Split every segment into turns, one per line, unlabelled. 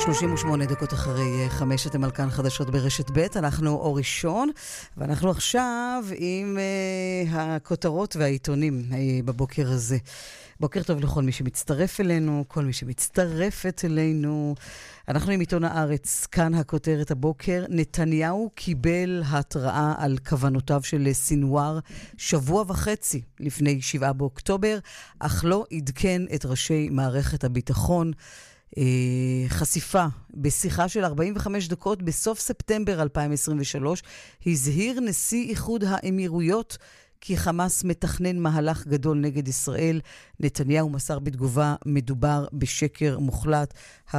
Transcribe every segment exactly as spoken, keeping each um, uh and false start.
שלושים ושמונה דקות אחרי חמש, אתם על כאן חדשות ברשת ב', אנחנו אור ראשון, ואנחנו עכשיו עם uh, הכותרות והעיתונים uh, בבוקר הזה. בוקר טוב לכל מי שמצטרף אלינו, כל מי שמצטרפת אלינו. אנחנו עם עיתון הארץ, כאן הכותרת הבוקר, נתניהו קיבל התראה על כוונותיו של סינואר שבוע וחצי לפני שבעה באוקטובר, אך לא עדכן את ראשי מערכת הביטחון. חשיפה בשיחה של ארבעים וחמש דקות בסוף ספטמבר אלפיים עשרים ושלוש, הזהיר נשיא איחוד האמירויות כי חמאס מתכנן מהלך גדול נגד ישראל. נתניהו מסר בתגובה, מדובר בשקר מוחלט.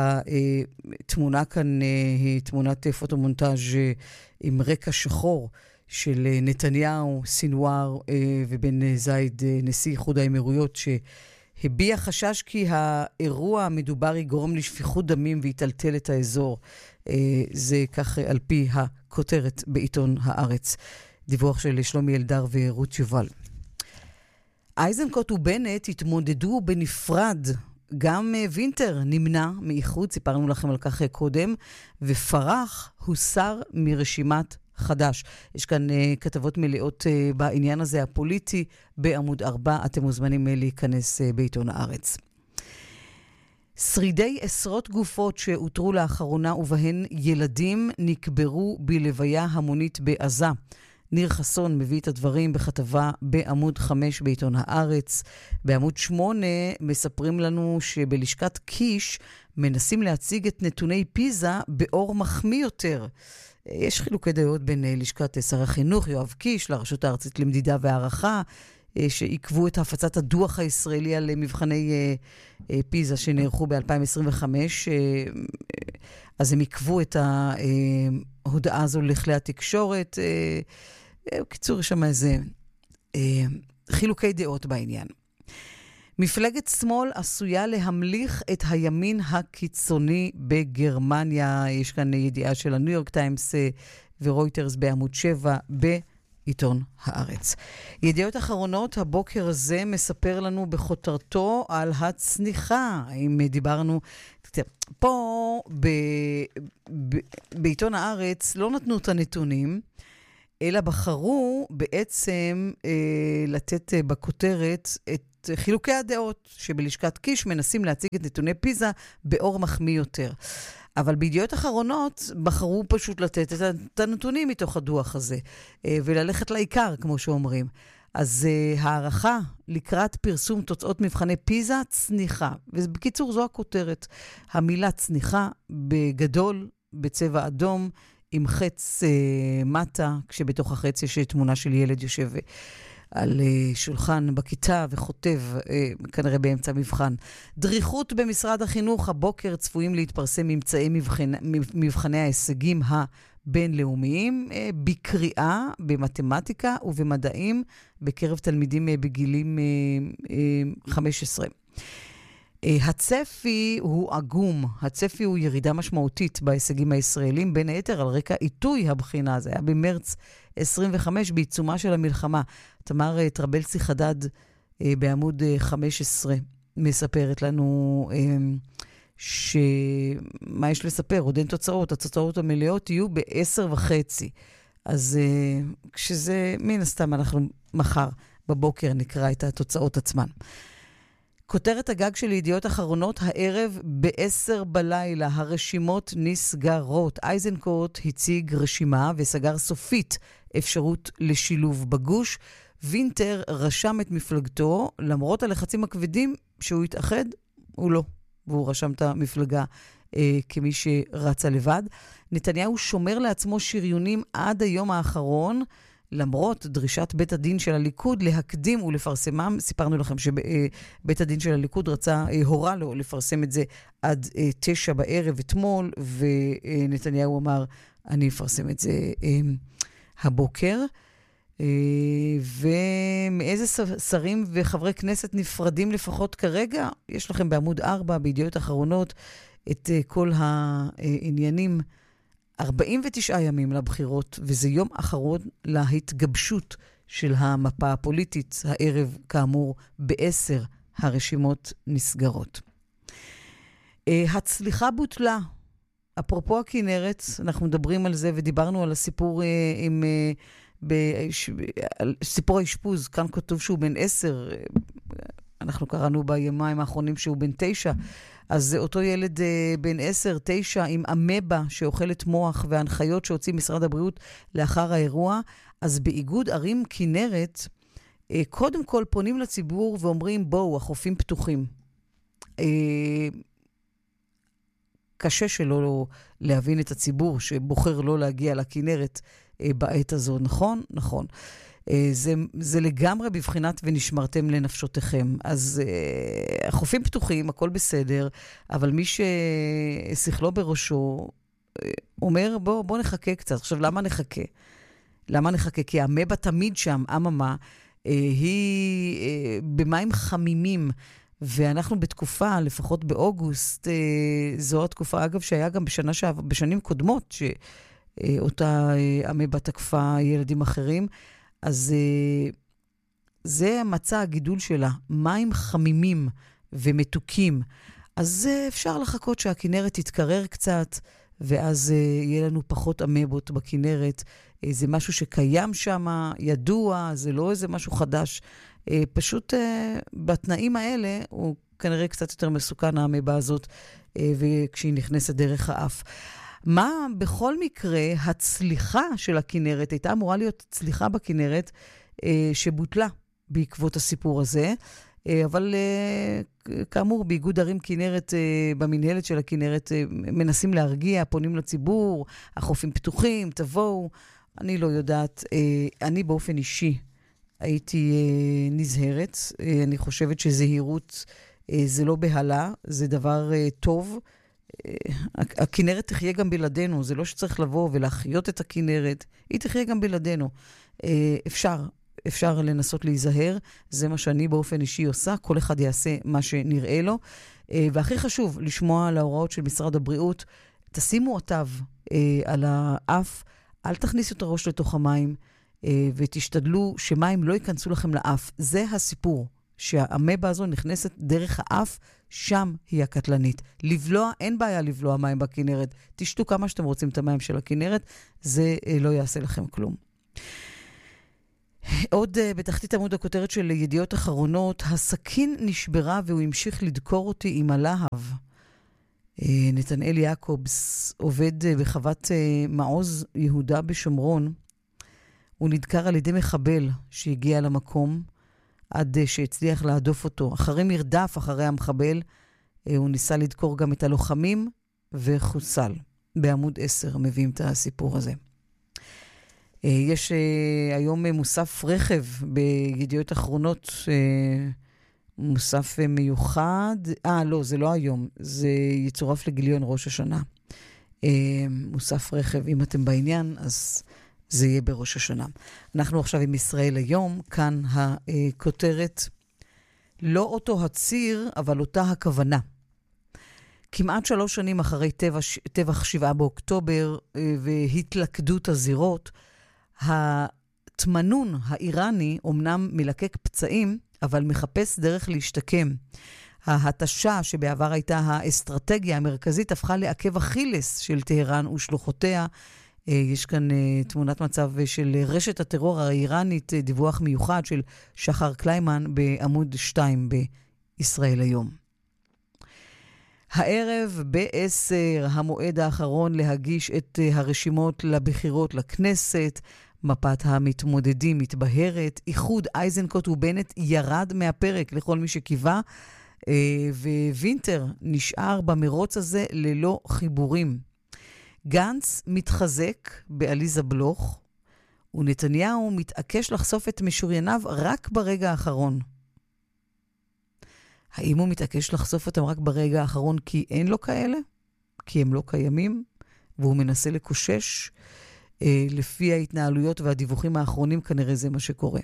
התמונה כאן היא תמונת פוטומונטאז' עם רקע שחור של נתניהו, סינואר ובן זייד, נשיא איחוד האמירויות, ש... הביע חשש כי האירוע המדובר יגרום לשפיכות דמים ויטלטל את האזור. זה כך על פי הכותרת בעיתון הארץ. דיווח של שלומי אלדר ורות יובל. אייזנקוט ובנט התמודדו בנפרד. גם וינטר נמנע מאיחוד, סיפרנו לכם על כך קודם, ופרח הוסר מרשימת חדש. יש כאן uh, כתבות מלאות uh, בעניין הזה הפוליטי בעמוד ארבע, אתם מוזמנים uh, להיכנס uh, בעיתון הארץ. שרידי עשרות גופות שהותרו לאחרונה ובהן ילדים נקברו בלוויה המונית בעזה. ניר חסון מביא את הדברים בכתבה בעמוד חמש בעיתון הארץ. בעמוד שמונה מספרים לנו שבלשכת קיש מנסים להציג את נתוני פיזה באור מחמיא יותר. יש חילוקי דעות בין לשכת שר החינוך יואב קיש לרשות הארצית למדידה והערכה, שעיכבו את הפצת הדוח הישראלי על מבחני פיזה שנערכו ב-אלפיים עשרים וחמש. אז הם עיכבו את ההודעה הזו לכלי התקשורת. קיצור, יש שם איזה חילוקי דעות בעניין. מפלגת שמאל עשויה להמליך את הימין הקיצוני בגרמניה. יש כאן ידיעה של הניו יורק טיימס ורויטרס בעמוד שבע בעיתון הארץ. ידיעות אחרונות הבוקר הזה מספר לנו בכותרתו על הצניחה. אם דיברנו פה ב, ב, בעיתון הארץ לא נתנו את הנתונים, אלא בחרו בעצם אה, לתת אה, בכותרת את חילוקי הדעות שבלשכת קיש מנסים להציג את נתוני פיזה באור מחמיא יותר. אבל בידיעות אחרונות בחרו פשוט לתת את הנתונים מתוך הדוח הזה, אה, וללכת לעיקר, כמו שאומרים. אז אה, הערכה לקראת פרסום תוצאות מבחני פיזה, צניחה. ובקיצור זו הכותרת. המילה צניחה בגדול, בצבע אדום, עם חץ אה, מטה, כשבתוך החץ יש תמונה של ילד יושב על אה, שולחן בכיתה וחוטב, אה, כנראה באמצע מבחן. דריכות במשרד החינוך, הבוקר צפויים להתפרסם ממצאי מבחן, מבחני ההישגים הבינלאומיים, אה, בקריאה, במתמטיקה ובמדעים, בקרב תלמידים אה, בגילים אה, אה, חמש עשרה. הצפי הוא עגום, הצפי הוא ירידה משמעותית בהישגים הישראלים, בין היתר על רקע עיתוי הבחינה, זה היה במרץ עשרים וחמש בעיצומה של המלחמה. תמר טרבלסי חדד בעמוד חמש עשרה מספרת לנו שמה יש לספר, עוד אין תוצאות, התוצאות המלאות יהיו בעשר וחצי. אז כשזה מן הסתם אנחנו מחר בבוקר נקרא את התוצאות עצמן. כותרת הגג של ידיעות אחרונות, הערב בעשר בלילה, הרשימות נסגרות. אייזנקוט הציג רשימה וסגר סופית אפשרות לשילוב בגוש. וינטר רשם את מפלגתו, למרות הלחצים הכבדים שהוא התאחד, הוא לא. והוא רשם את המפלגה אה, כמי שרצה לבד. נתניהו שומר לעצמו שריונים עד היום האחרון, למרות דרישת בית הדין של הליכוד להקדים ולפרסמם. סיפרנו לכם שבית הדין של הליכוד רצה, הורה לו לפרסם את זה עד תשע בערב אתמול, ונתניהו אמר, אני אפרסם את זה הבוקר. ומאיזה שרים וחברי כנסת נפרדים לפחות כרגע? יש לכם בעמוד ארבע בידיעות אחרונות את כל העניינים. ארבעים ותשעה ימים לבחירות, וזה יום אחרון להתגבשות של המפה הפוליטית. הערב, כאמור, בעשר הרשימות נסגרות. הצליחה בוטלה אפרופו הכינרת, אנחנו מדברים על זה ודיברנו על הסיפור אה, עם... אה, בסיפור האשפוז, כאן כתוב שהוא בן עשר, אנחנו קראנו בימיים האחרונים שהוא בן תשע, אז זה אותו ילד בן עשר, תשע, עם אמבה שאוכלת מוח וההנחיות שהוציא משרד הבריאות לאחר האירוע, אז באיגוד ערים כנרת, קודם כל פונים לציבור ואומרים, בואו, החופים פתוחים. קשה שלא להבין את הציבור שבוחר לא להגיע לכנרת בעת הזו, נכון? נכון. זה, זה לגמרי בבחינת ונשמרתם לנפשותיכם. אז החופים פתוחים, הכל בסדר, אבל מי ששכלו בראשו אומר, בוא, בוא נחכה קצת. עכשיו, למה נחכה? למה נחכה? כי המבה תמיד שם, אממה, היא במים חמימים, ואנחנו בתקופה, לפחות באוגוסט, זו התקופה, אגב, שהיה גם בשנה שעבר, בשנים קודמות, ש... אותה אמבה תקפה ילדים אחרים, אז זה מצא הגידול שלה, מים חמימים ומתוקים, אז אפשר לחכות שהכנרת תתקרר קצת, ואז יהיה לנו פחות אמבות בכנרת, זה משהו שקיים שם, ידוע, זה לא איזה משהו חדש, פשוט בתנאים האלה הוא כנראה קצת יותר מסוכן האמבה הזאת, וכשהיא נכנסת דרך האף. מה בכל מקרה הצליחה של הכנרת, הייתה אמורה להיות צליחה בכנרת אה, שבוטלה בעקבות הסיפור הזה, אה, אבל אה, כאמור באיגוד ערים כנרת, אה, במנהלת של הכנרת, אה, מנסים להרגיע, פונים לציבור, החופים פתוחים, תבואו, אני לא יודעת, אה, אני באופן אישי הייתי אה, נזהרת, אה, אני חושבת שזהירות אה, זה לא בהלה, זה דבר אה, טוב, הכנרת תחיה גם בלעדינו, זה לא שצריך לבוא ולהחיות את הכנרת, היא תחיה גם בלעדינו. אפשר, אפשר לנסות להיזהר, זה מה שאני באופן אישי עושה, כל אחד יעשה מה שנראה לו, והכי חשוב, לשמוע על ההוראות של משרד הבריאות, תשימו אותיו על האף, אל תכניסו את הראש לתוך המים, ותשתדלו שמים לא ייכנסו לכם לאף, זה הסיפור. שהאמבה הזו נכנסת דרך האף, שם היא הקטלנית. לבלוע, אין בעיה לבלוע מים בכנרת. תשתו כמה שאתם רוצים את המים של הכנרת, זה לא יעשה לכם כלום. עוד בתחתית עמוד הכותרת של ידיעות אחרונות, הסכין נשברה והוא המשיך לדקור אותי עם הלהב. נתנאל יעקובס עובד בחוות מעוז יהודה בשומרון. הוא נדקר על ידי מחבל שהגיע למקום, עד שהצליח להדוף אותו. אחרי מרדף, אחרי המחבל, הוא ניסה לדקור גם את הלוחמים וחוסל. בעמוד עשר מביאים את הסיפור הזה. יש היום מוסף רכב בידיעות אחרונות, מוסף מיוחד. אה, לא, זה לא היום. זה יצורף לגיליון ראש השנה. מוסף רכב, אם אתם בעניין, אז זה יהיה בראש השנה. אנחנו עכשיו עם ישראל היום, כאן הכותרת, לא אותו הציר, אבל אותה הכוונה. כמעט שלוש שנים אחרי טבח, טבח שבעה באוקטובר והתלכדות הזירות, התמנון האיראני אומנם מלקק פצעים, אבל מחפש דרך להשתקם. ההתשה שבעבר הייתה האסטרטגיה המרכזית הפכה לעקב אכילס של טהרן ושלוחותיה. יש כאן תמונת מצב של רשת הטרור האיראנית, דיווח מיוחד של שחר קליימן בעמוד שתיים בישראל היום. הערב בעשר, המועד האחרון להגיש את הרשימות לבחירות לכנסת, מפת המתמודדים מתבהרת, איחוד אייזנקוט ובנט ירד מהפרק לכל מי שקיווה, ווינטר נשאר במרוץ הזה ללא חיבורים. גנץ מתחזק בעליזה בלוך, ונתניהו מתעקש לחשוף את משורייניו רק ברגע האחרון. האם הוא מתעקש לחשוף אותם רק ברגע האחרון כי אין לו כאלה? כי הם לא קיימים? והוא מנסה לקושש? אה, לפי ההתנהלויות והדיווחים האחרונים כנראה זה מה שקורה.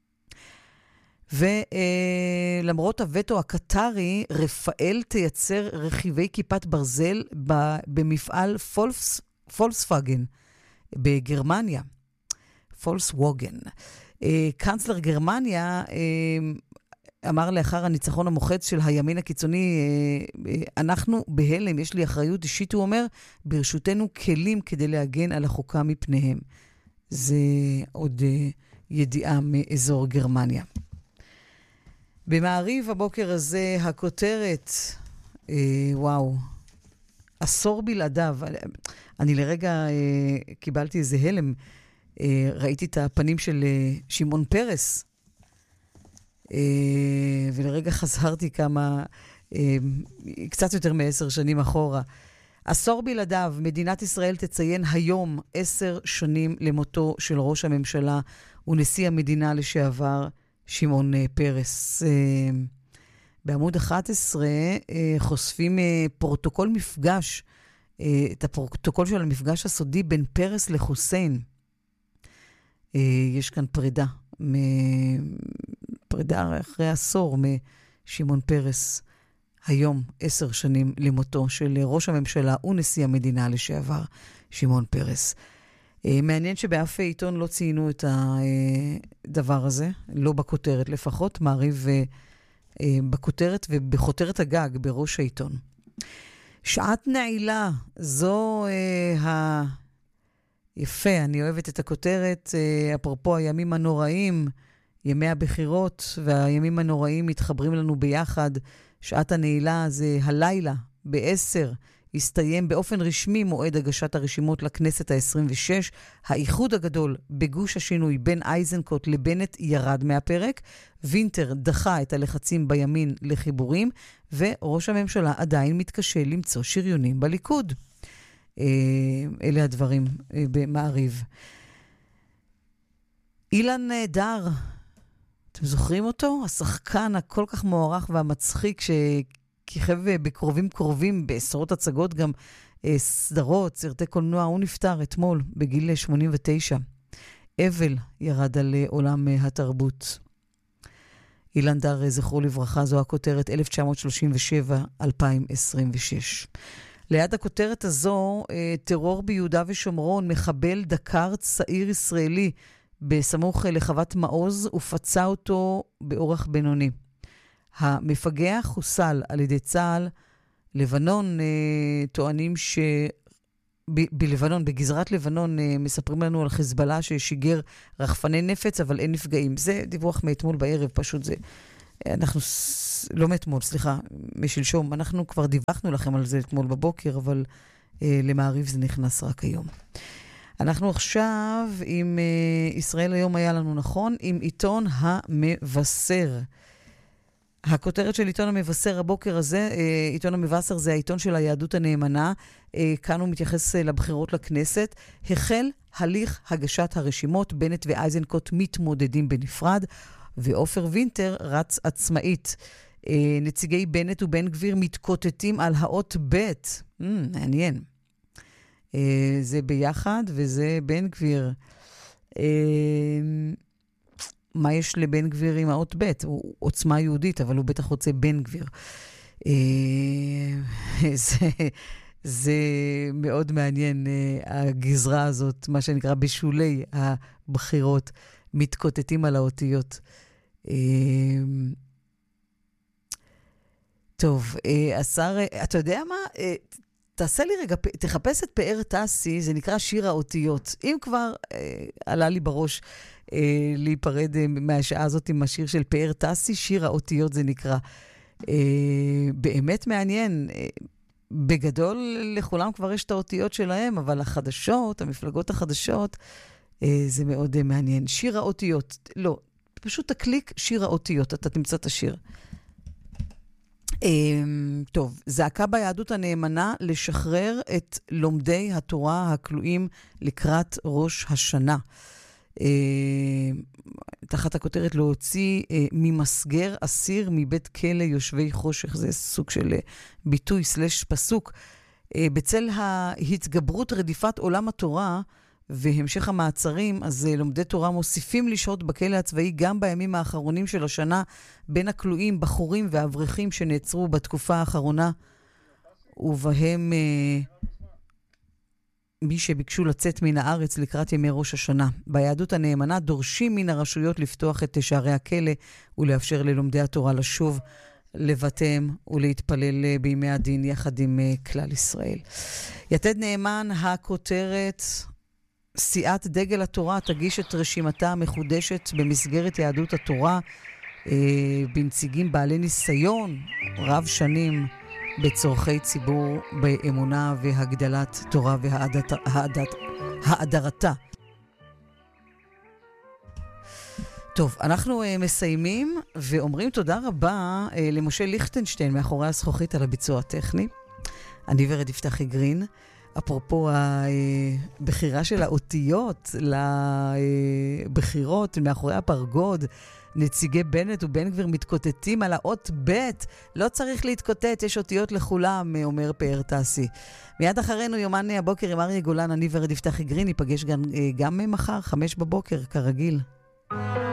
ולמרות הווטו הקטרי, רפאל תייצר רכיבי כיפת ברזל במפעל פולס, פולסווגן בגרמניה. פולסווגן. קנצלר גרמניה אמר לאחר הניצחון המוחץ של הימין הקיצוני, אנחנו בהלם, יש לי אחריות אישית, הוא אומר, ברשותנו כלים כדי להגן על החוקה מפניהם. זה עוד ידיעה מאזור גרמניה. במעריב הבוקר הזה הכותרת, אה, וואו, עשור בלעדיו. אני לרגע אה, קיבלתי איזה הלם, אה, ראיתי את הפנים של אה, שמעון פרס, אה, ולרגע חזרתי כמה, אה, קצת יותר מעשר שנים אחורה. עשור בלעדיו, מדינת ישראל תציין היום עשר שנים למותו של ראש הממשלה ונשיא המדינה לשעבר, שמעון פרס. בעמוד אחת עשרה חושפים פרוטוקול מפגש, את הפרוטוקול של המפגש הסודי בין פרס לחוסיין. יש כאן פרידה, פרידה אחרי עשור משמעון פרס. היום עשר שנים למותו של ראש הממשלה ונשיא המדינה לשעבר, שמעון פרס. מעניין שבאף עיתון לא ציינו את הדבר הזה, לא בכותרת לפחות, מעריב בכותרת ובכותרת הגג בראש העיתון. שעת נעילה, זו ה... יפה, אני אוהבת את הכותרת, אפרופו הימים הנוראים, ימי הבחירות והימים הנוראים מתחברים לנו ביחד. שעת הנעילה זה הלילה בעשר, הסתיים באופן רשמי מועד הגשת הרשימות לכנסת ה-עשרים ושש. האיחוד הגדול בגוש השינוי בין אייזנקוט לבנט ירד מהפרק. וינטר דחה את הלחצים בימין לחיבורים, וראש הממשלה עדיין מתקשה למצוא שריונים בליכוד. אלה הדברים במעריב. אילן דר, אתם זוכרים אותו? השחקן הכל כך מוערך והמצחיק שכיכב בקרובים קרובים בעשרות הצגות, גם אה, סדרות, סרטי קולנוע. הוא נפטר אתמול בגיל שמונים ותשע. אבל ירד על אה, עולם אה, התרבות. אילן דר, אה, זכרו לברכה, זו הכותרת אלף תשע מאות שלושים ושבע עד אלפיים עשרים ושש. ליד הכותרת הזו, אה, טרור ביהודה ושומרון, מחבל דקר צעיר ישראלי בסמוך לחוות מעוז ופצע אותו באורח בינוני. המפגע חוסל על ידי צה"ל. לבנון אה, טוענים ש... ב- בלבנון, בגזרת לבנון, אה, מספרים לנו על חיזבאללה ששיגר רחפני נפץ, אבל אין נפגעים. זה דיווח מאתמול בערב, פשוט זה... אנחנו... לא מאתמול, סליחה, משלשום. אנחנו כבר דיווחנו לכם על זה אתמול בבוקר, אבל אה, למעריב זה נכנס רק היום. אנחנו עכשיו עם uh, ישראל היום היה לנו נכון, עם עיתון המבשר. הכותרת של עיתון המבשר הבוקר הזה, uh, עיתון המבשר זה העיתון של היהדות הנאמנה, uh, כאן הוא מתייחס uh, לבחירות לכנסת. החל הליך הגשת הרשימות, בנט ואייזנקוט מתמודדים בנפרד, ואופר וינטר רץ עצמאית. Uh, נציגי בנט ובן גביר מתקוטטים על האות ב', mm, מעניין. Uh, זה ביחד, וזה בן גביר. Uh, מה יש לבן גביר עם האות ב'? הוא עוצמה יהודית, אבל הוא בטח רוצה בן גביר. Uh, זה, זה מאוד מעניין, uh, הגזרה הזאת, מה שנקרא בשולי הבחירות, מתקוטטים על האותיות. Uh, טוב, uh, השר, uh, אתה יודע מה? Uh, תעשה לי רגע, תחפש את פאר טסי, זה נקרא שיר האותיות. אם כבר אה, עלה לי בראש אה, להיפרד אה, מהשעה הזאת עם השיר של פאר טסי, שיר האותיות זה נקרא. אה, באמת מעניין. אה, בגדול לכולם כבר יש את האותיות שלהם, אבל החדשות, המפלגות החדשות, אה, זה מאוד אה, מעניין. שיר האותיות, לא, פשוט תקליק שיר האותיות, אתה תמצא את השיר. טוב, זעקה ביהדות הנאמנה לשחרר את לומדי התורה הכלואים לקראת ראש השנה. תחת הכותרת להוציא ממסגר אסיר מבית כלא יושבי חושך, זה סוג של ביטוי סלש פסוק. בצל ההתגברות רדיפת עולם התורה והמשך המעצרים, אז לומדי תורה מוסיפים לשהות בכלא הצבאי גם בימים האחרונים של השנה, בין הכלואים, בחורים ואברכים שנעצרו בתקופה האחרונה, ובהם... מי שביקשו לצאת מן הארץ לקראת ימי ראש השנה. ביהדות הנאמנה דורשים מן הרשויות לפתוח את שערי הכלא ולאפשר ללומדי התורה לשוב לבתיהם ולהתפלל בימי הדין יחד עם כלל ישראל. יתד נאמן, הכותרת, סיעת דגל התורה תגיש את רשימתה המחודשת במסגרת יהדות התורה אה, בנציגים בעלי ניסיון רב שנים בצורכי ציבור, באמונה והגדלת תורה והאדרתה. טוב, אנחנו uh, מסיימים ואומרים תודה רבה uh, למשה ליכטנשטיין מאחורי הזכוכית על הביצוע הטכני. אני ורד יפתחי גרין. אפרופו הבחירה של האותיות לבחירות מאחורי הפרגוד, נציגי בנט ובן גביר מתקוטטים על האות ב'. לא צריך להתקוטט, יש אותיות לכולם, אומר פאר תעשי. מיד אחרינו יומן הבוקר עם אריה גולן, אני ורד יפתחי גרין, ניפגש גם, גם מחר, חמש בבוקר, כרגיל.